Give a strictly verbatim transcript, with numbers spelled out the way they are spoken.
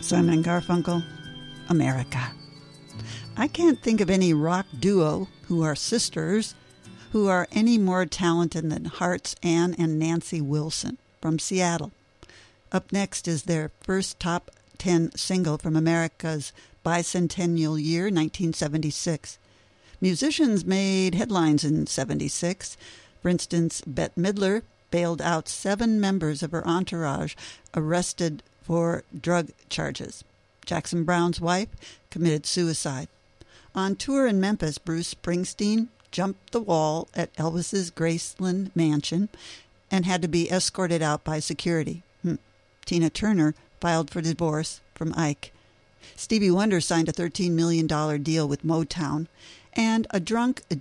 Simon and Garfunkel, America. I can't think of any rock duo who are sisters who are any more talented than Heart's Ann and Nancy Wilson from Seattle. Up next is their first top ten single from America's bicentennial year, nineteen seventy-six. Musicians made headlines in seventy-six. For instance, Bette Midler bailed out seven members of her entourage arrested for drug charges. Jackson Browne's wife committed suicide. On tour in Memphis, Bruce Springsteen jumped the wall at Elvis's Graceland mansion and had to be escorted out by security. Hmm. Tina Turner filed for divorce from Ike. Stevie Wonder signed a thirteen million dollars deal with Motown. And a drunk